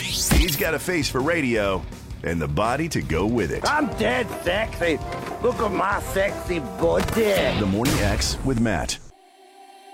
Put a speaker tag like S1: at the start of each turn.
S1: He's got a face for radio and the body to go with it.
S2: I'm dead sexy. Look at my sexy body.
S1: The Morning X with Matt.